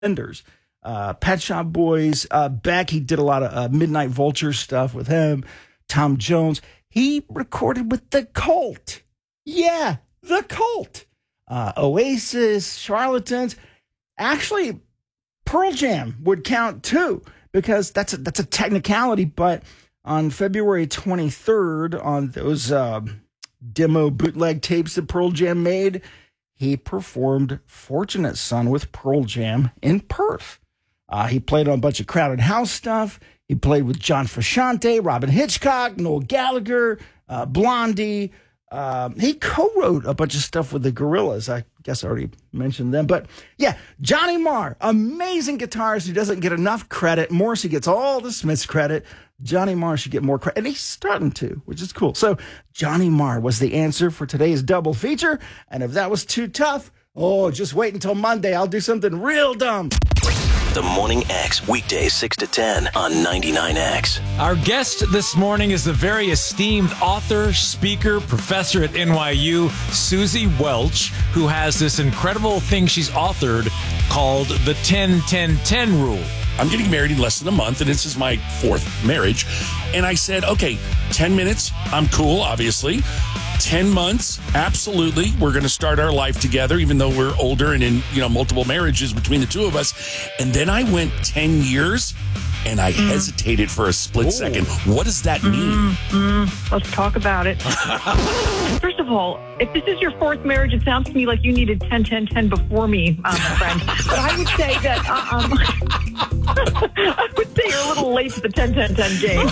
Vendors, Pet Shop Boys, Beck. He did a lot of Midnight Vulture stuff with him. Tom Jones. He recorded with The Cult. Yeah, The Cult. Oasis, Charlatans. Actually, Pearl Jam would count too, because that's a technicality. But on February 23rd, on those demo bootleg tapes that Pearl Jam made, he performed Fortunate Son with Pearl Jam in Perth. He played on a bunch of Crowded House stuff. He played with John Frusciante, Robin Hitchcock, Noel Gallagher, Blondie. He co-wrote a bunch of stuff with the Gorillaz. I guess I already mentioned them. But yeah, Johnny Marr, amazing guitarist who doesn't get enough credit. Morrissey gets all the Smiths credit. Johnny Marr should get more credit. And he's starting to, which is cool. So Johnny Marr was the answer for today's double feature. And if that was too tough, just wait until Monday. I'll do something real dumb. The Morning X, weekdays 6 to 10 on 99X. Our guest this morning is the very esteemed author, speaker, professor at NYU, Susie Welch, who has this incredible thing she's authored called the 10-10-10 rule. I'm getting married in less than a month, and this is my fourth marriage. And I said, okay, 10 minutes, I'm cool, obviously. 10 months, absolutely. We're going to start our life together, even though we're older and in multiple marriages between the two of us. And then I went 10 years, and I hesitated for a split second. What does that mean? Let's talk about it. First of all, if this is your fourth marriage, it sounds to me like you needed 10-10-10 before me, my friend. But I would say that I would say you're a little late to the 10-10-10 game.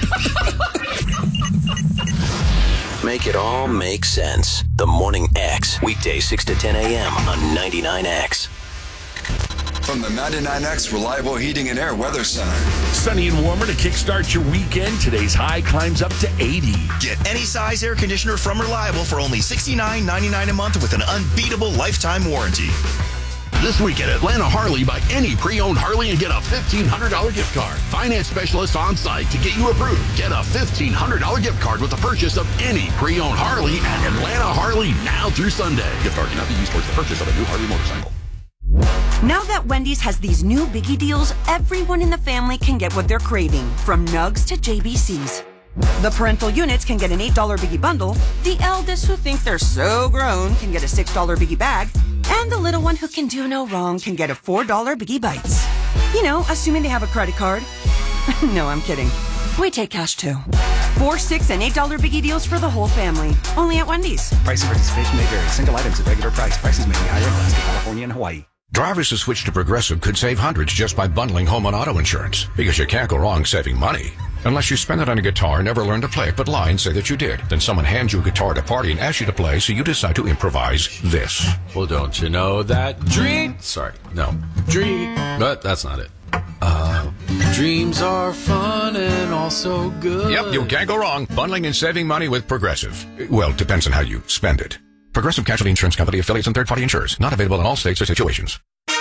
Make it all make sense. The Morning X, weekdays 6 to 10 a.m. on 99X. From the 99X Reliable Heating and Air Weather Center. Sunny and warmer to kickstart your weekend. Today's high climbs up to 80. Get any size air conditioner from Reliable for only $69.99 a month with an unbeatable lifetime warranty. This week at Atlanta Harley, buy any pre-owned Harley and get a $1,500 gift card. Finance specialists on site to get you approved. Get a $1,500 gift card with the purchase of any pre-owned Harley at Atlanta Harley now through Sunday. Gift card cannot be used towards the purchase of a new Harley motorcycle. Now that Wendy's has these new biggie deals, everyone in the family can get what they're craving, from nugs to JBCs. The parental units can get an $8 biggie bundle, the eldest who think they're so grown can get a $6 biggie bag, and the little one who can do no wrong can get a $4 biggie bites. Assuming they have a credit card. No, I'm kidding. We take cash too. $4, $6, and $8 biggie deals for the whole family. Only at Wendy's. Price and participation may vary. Single items at regular price. Prices may be higher in Alaska, California, and Hawaii. Drivers who switch to Progressive could save hundreds just by bundling home and auto insurance, because you can't go wrong saving money. Unless you spend it on a guitar and never learn to play it but lie and say that you did. Then someone hands you a guitar at a party and asks you to play, so you decide to improvise this. Well, don't you know that dream... Sorry, no. Dream... But that's not it. Dreams are fun and also good. Yep, you can't go wrong. Bundling and saving money with Progressive. Well, depends on how you spend it. Progressive Casualty Insurance Company, affiliates, and third-party insurers. Not available in all states or situations.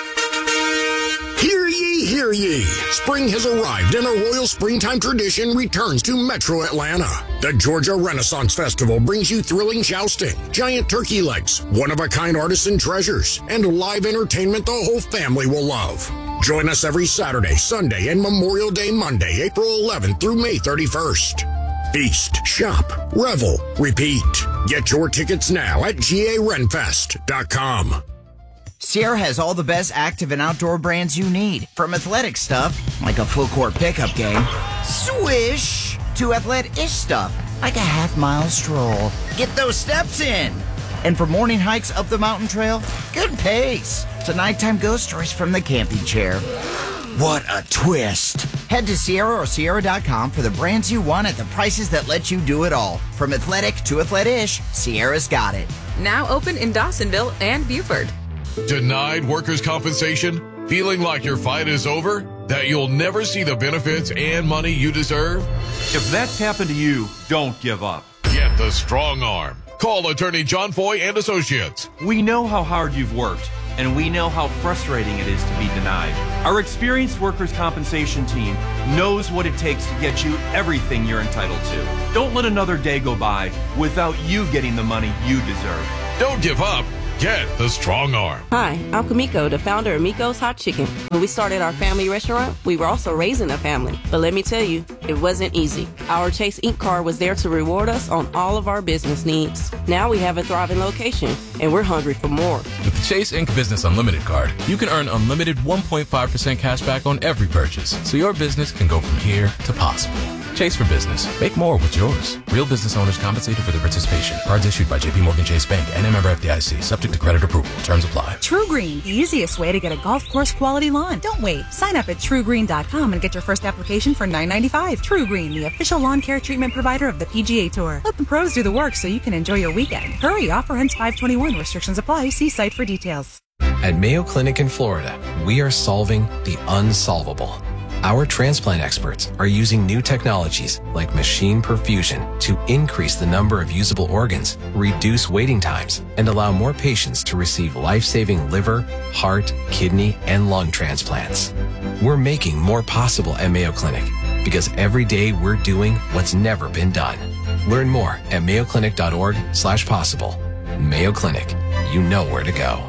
Hear ye, hear ye. Spring has arrived and a royal springtime tradition returns to Metro Atlanta. The Georgia Renaissance Festival brings you thrilling jousting, giant turkey legs, one-of-a-kind artisan treasures, and live entertainment the whole family will love. Join us every Saturday, Sunday, and Memorial Day Monday, April 11th through May 31st. Feast, shop, revel, repeat. Get your tickets now at garenfest.com. Sierra has all the best active and outdoor brands you need. From athletic stuff, like a full court pickup game, swish, to athletic-ish stuff, like a half-mile stroll. Get those steps in. And for morning hikes up the mountain trail, good pace. To nighttime ghost stories from the camping chair. What a twist. Head to Sierra or Sierra.com for the brands you want at the prices that let you do it all. From athletic to athletic-ish, Sierra's got it. Now open in Dawsonville and Buford. Denied workers' compensation? Feeling like your fight is over? That you'll never see the benefits and money you deserve? If that's happened to you, don't give up. Get the strong arm. Call attorney John Foy and Associates. We know how hard you've worked, and we know how frustrating it is to be denied. Our experienced workers' compensation team knows what it takes to get you everything you're entitled to. Don't let another day go by without you getting the money you deserve. Don't give up. Get the strong arm. Hi, I'm Kamiko, the founder of Miko's Hot Chicken. When we started our family restaurant, we were also raising a family. But let me tell you, it wasn't easy. Our Chase Inc. card was there to reward us on all of our business needs. Now we have a thriving location, and we're hungry for more. With the Chase Inc. Business Unlimited card, you can earn unlimited 1.5% cash back on every purchase, so your business can go from here to possible. Chase for Business. Make more with yours. Real business owners compensated for their participation. Cards issued by JPMorgan Chase Bank and a member FDIC. Subject to credit approval. Terms apply. TruGreen, the easiest way to get a golf course quality lawn. Don't wait. Sign up at TruGreen.com and get your first application for $9.95. TruGreen, the official lawn care treatment provider of the PGA Tour. Let the pros do the work so you can enjoy your weekend. Hurry, offer ends 5/21. Restrictions apply. See site for details. At Mayo Clinic in Florida, we are solving the unsolvable. Our transplant experts are using new technologies like machine perfusion to increase the number of usable organs, reduce waiting times, and allow more patients to receive life-saving liver, heart, kidney, and lung transplants. We're making more possible at Mayo Clinic because every day we're doing what's never been done. Learn more at mayoclinic.org/possible. Mayo Clinic, you know where to go.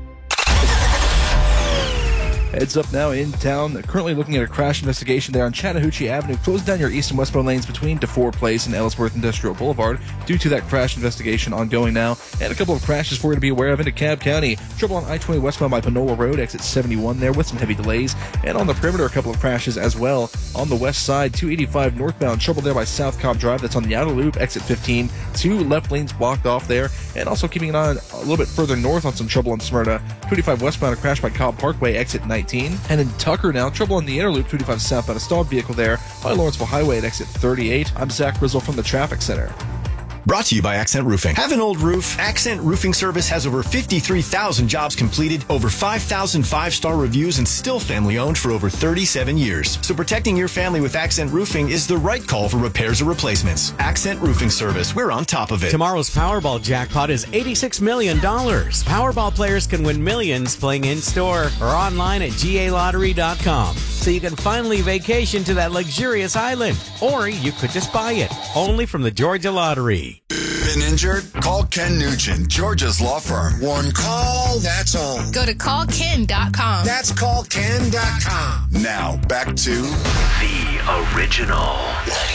Heads up now in town. Currently looking at a crash investigation there on Chattahoochee Avenue. Closed down your east and westbound lanes between DeFore Place and Ellsworth Industrial Boulevard due to that crash investigation ongoing now. And a couple of crashes for you to be aware of into Cobb County. Trouble on I-20 westbound by Panola Road, exit 71 there with some heavy delays. And on the perimeter, a couple of crashes as well. On the west side, 285 northbound. Trouble there by South Cobb Drive. That's on the outer loop, exit 15. 2 left lanes blocked off there. And also keeping an eye on a little bit further north on some trouble in Smyrna. 285 westbound, a crash by Cobb Parkway, exit 19. And in Tucker now, trouble on the inner loop, 285 southbound, a stalled vehicle there by Lawrenceville Highway at exit 38. I'm Zach Grizzle from the Traffic Center. Brought to you by Accent Roofing. Have an old roof? Accent Roofing Service has over 53,000 jobs completed, over 5,000 five-star reviews, and still family-owned for over 37 years. So protecting your family with Accent Roofing is the right call for repairs or replacements. Accent Roofing Service. We're on top of it. Tomorrow's Powerball jackpot is $86 million. Powerball players can win millions playing in-store or online at GALottery.com. So you can finally vacation to that luxurious island. Or you could just buy it. Only from the Georgia Lottery. Been injured? Call Ken Nugent, Georgia's law firm. One call, that's all. Go to callken.com. That's callken.com. Now, back to the original.